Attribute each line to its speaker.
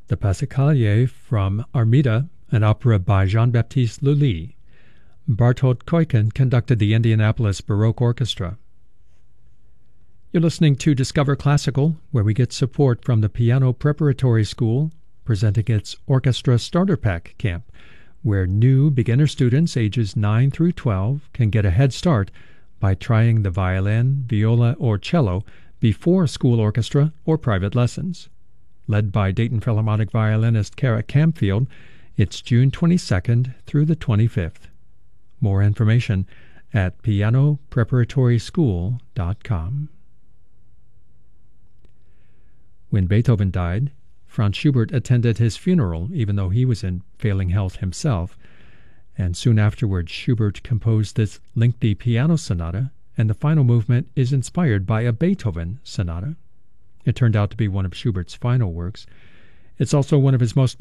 Speaker 1: The Passacaglie from Armida, an opera by Jean-Baptiste Lully. Bartold Koiken conducted the Indianapolis Baroque Orchestra. You're listening to Discover Classical, where we get support from the Piano Preparatory School, presenting its Orchestra Starter Pack Camp, where new beginner students ages 9 through 12 can get a head start by trying the violin, viola, or cello before school orchestra or private lessons. Led by Dayton Philharmonic violinist Kara Camfield, it's June 22nd through the 25th. More information at pianopreparatoryschool.com. When Beethoven died, Franz Schubert attended his funeral, even though he was in failing health himself, and soon afterwards Schubert composed this lengthy piano sonata, and the final movement is inspired by a Beethoven sonata. It turned out to be one of Schubert's final works. It's also one of his most